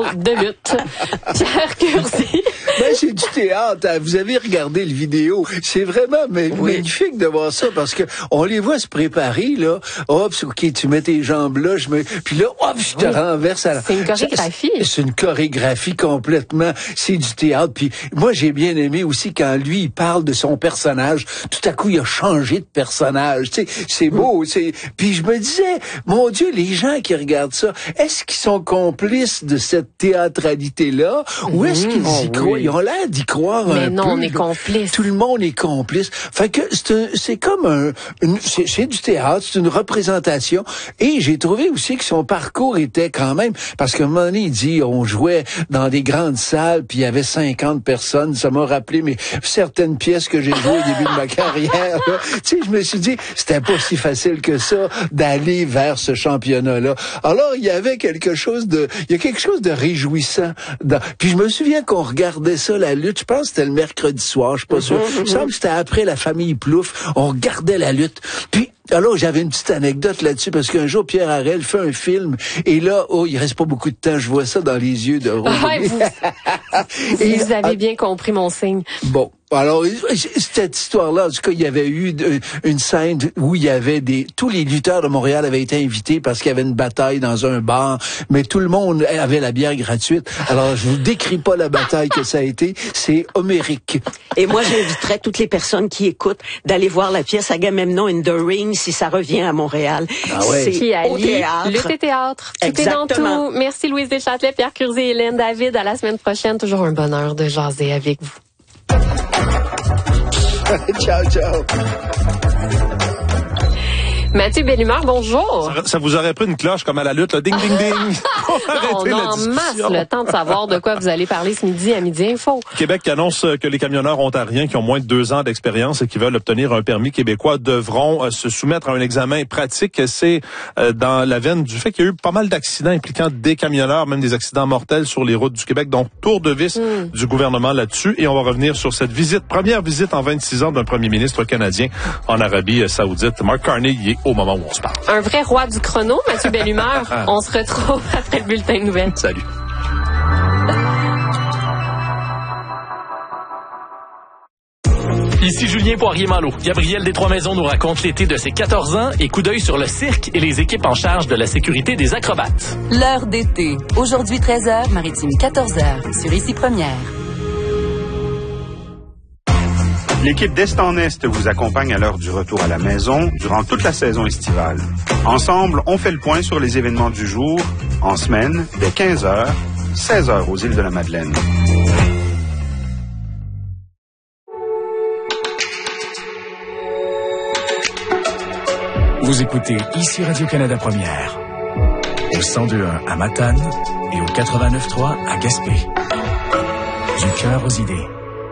de lutte. Pierre Curzi. Ben, c'est du théâtre. Hein. Vous avez regardé le vidéo. C'est vraiment magnifique de voir ça parce que on les voit se préparer, là. Hop, OK, tu mets tes jambes là, puis là, hop, je te renverse à la... C'est une chorégraphie. C'est une chorégraphie complètement. C'est du théâtre. Puis moi, j'ai bien aimé aussi quand lui, il parle de son personnage. Tout à coup, il a changé de personnage. Tu sais, c'est beau. Puis je me disais, mon Dieu, les gens qui regardent ça, est-ce qu'ils sont complices de cette théâtralité-là ou est-ce qu'ils y croient? Ils ont l'air d'y croire un peu. Mais non, on est complices. Tout le monde est complice. Fait que c'est comme c'est du théâtre, c'est une représentation. Et j'ai trouvé aussi que son parcours était quand même, parce qu'à un moment donné, il dit, on jouait dans des grandes salles, puis il y avait 50 personnes. Ça m'a rappelé certaines pièces que j'ai jouées au début de ma carrière. Tu sais, je me suis dit, c'était pas si facile que ça d'aller vers ce championnat-là. Alors, il y a quelque chose de réjouissant. Puis je me souviens qu'on regardait ça, la lutte. Je pense que c'était le mercredi soir, je suis pas sûr. Il me semble que c'était après la famille Plouffe. On regardait la lutte. Puis, alors, j'avais une petite anecdote là-dessus, parce qu'un jour, Pierre Harel fait un film, et là, il reste pas beaucoup de temps, je vois ça dans les yeux de Roger. Vous avez bien compris mon signe. Bon. Alors, cette histoire-là, en tout cas, il y avait eu une scène où il y avait tous les lutteurs de Montréal avaient été invités parce qu'il y avait une bataille dans un bar, mais tout le monde avait la bière gratuite. Alors, je vous décris pas la bataille que ça a été, c'est homérique. Et moi, j'inviterais toutes les personnes qui écoutent d'aller voir la pièce Agamemnon in the Ring si ça revient à Montréal. Ah ouais. C'est au théâtre. Lutte et théâtre. Tout Exactement. est dans tout. Merci Louise Deschâtelet, Pierre Curzi et Hélène David. À la semaine prochaine. Toujours un bonheur de jaser avec vous. Ciao, ciao. Mathieu Bellumeur, bonjour. Ça vous aurait pris une cloche comme à la lutte, là. Ding, ding, ding. On a en masse le temps de savoir de quoi vous allez parler ce midi à Midi Info. Québec qui annonce que les camionneurs ontariens qui ont moins de 2 ans d'expérience et qui veulent obtenir un permis québécois devront se soumettre à un examen pratique. C'est dans la veine du fait qu'il y a eu pas mal d'accidents impliquant des camionneurs, même des accidents mortels sur les routes du Québec. Donc, tour de vis du gouvernement là-dessus. Et on va revenir sur cette première visite en 26 ans d'un premier ministre canadien en Arabie Saoudite. Mark Carney y est au moment où on se parle. Un vrai roi du chrono, Mathieu Bellumeur. On se retrouve après le bulletin de nouvelles. Salut. Ici Julien Poirier-Malo. Gabriel des Trois-Maisons nous raconte l'été de ses 14 ans et coup d'œil sur le cirque et les équipes en charge de la sécurité des acrobates. L'heure d'été. Aujourd'hui 13h, Maritime 14h, sur Ici Première. L'équipe d'Est en Est vous accompagne à l'heure du retour à la maison durant toute la saison estivale. Ensemble, on fait le point sur les événements du jour, en semaine, dès 15h, 16h aux îles de la Madeleine. Vous écoutez Ici Radio-Canada Première, au 102.1 à Matane et au 89.3 à Gaspé. Du cœur aux idées.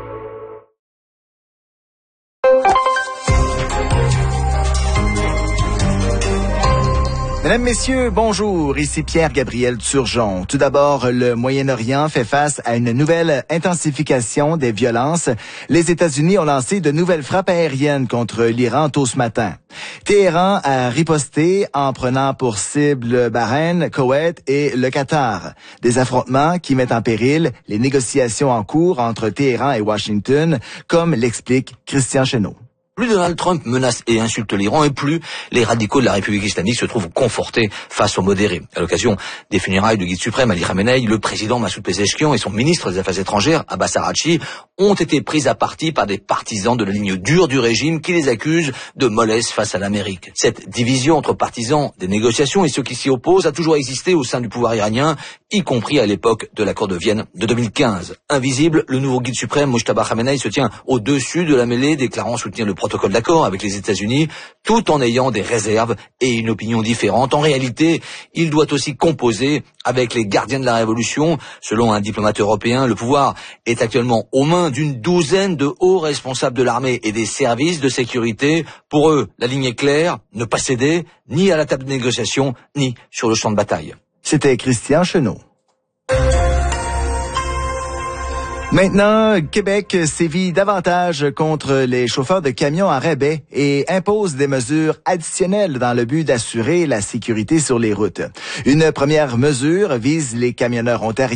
Mesdames, Messieurs, bonjour. Ici Pierre-Gabriel Turgeon. Tout d'abord, le Moyen-Orient fait face à une nouvelle intensification des violences. Les États-Unis ont lancé de nouvelles frappes aériennes contre l'Iran tôt ce matin. Téhéran a riposté en prenant pour cible Bahreïn, Koweït et le Qatar. Des affrontements qui mettent en péril les négociations en cours entre Téhéran et Washington, comme l'explique Christian Chesneau. Plus Donald Trump menace et insulte l'Iran, et plus les radicaux de la République islamique se trouvent confortés face aux modérés. À l'occasion des funérailles du guide suprême Ali Khamenei, le président Massoud Pezeshkian et son ministre des Affaires étrangères Abbas Araghchi ont été pris à partie par des partisans de la ligne dure du régime qui les accusent de mollesse face à l'Amérique. Cette division entre partisans des négociations et ceux qui s'y opposent a toujours existé au sein du pouvoir iranien, y compris à l'époque de l'accord de Vienne de 2015. Invisible, le nouveau guide suprême Mojtaba Khamenei se tient au-dessus de la mêlée, déclarant soutenir le protocole d'accord avec les États-Unis, tout en ayant des réserves et une opinion différente. En réalité, il doit aussi composer avec les gardiens de la révolution. Selon un diplomate européen, le pouvoir est actuellement aux mains d'une douzaine de hauts responsables de l'armée et des services de sécurité. Pour eux, la ligne est claire, ne pas céder, ni à la table de négociation, ni sur le champ de bataille. C'était Christian Chesneau. Maintenant, Québec sévit davantage contre les chauffeurs de camions à rabais et impose des mesures additionnelles dans le but d'assurer la sécurité sur les routes. Une première mesure vise les camionneurs ontariens